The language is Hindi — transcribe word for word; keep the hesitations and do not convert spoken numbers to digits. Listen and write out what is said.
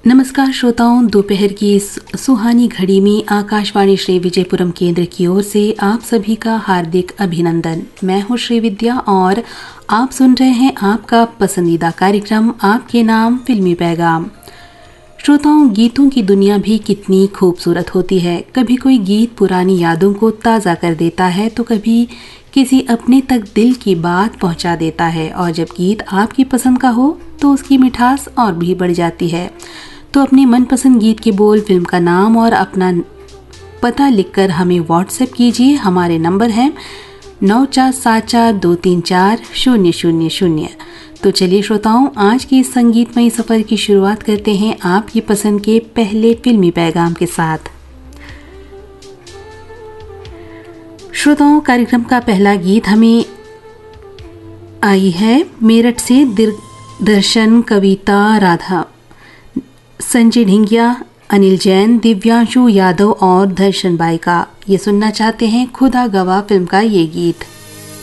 नमस्कार श्रोताओं, दोपहर की इस सुहानी घड़ी में आकाशवाणी श्री विजयपुरम केंद्र की ओर से आप सभी का हार्दिक अभिनंदन। मैं हूं श्री विद्या और आप सुन रहे हैं आपका पसंदीदा कार्यक्रम आपके नाम फिल्मी पैगाम। श्रोताओं, गीतों की दुनिया भी कितनी खूबसूरत होती है। कभी कोई गीत पुरानी यादों को ताज़ा कर देता है तो कभी किसी अपने तक दिल की बात पहुंचा देता है, और जब गीत आपकी पसंद का हो तो उसकी मिठास और भी बढ़ जाती है। तो अपने मनपसंद गीत के बोल, फिल्म का नाम और अपना पता लिखकर हमें व्हाट्सएप कीजिए। हमारे नंबर हैं नौ चार सात चार दो तीन चार शून्य शून्य शून्य। तो चलिए श्रोताओं, आज के इस संगीतमय सफ़र की शुरुआत करते हैं आपकी पसंद के पहले फिल्मी पैगाम के साथ। श्रोताओं, कार्यक्रम का पहला गीत हमें आई है मेरठ से दर्शन, कविता, राधा, संजय ढिंगिया, अनिल जैन, दिव्यांशु यादव और दर्शन बाई का। ये सुनना चाहते हैं खुदा गवाह फिल्म का ये गीत।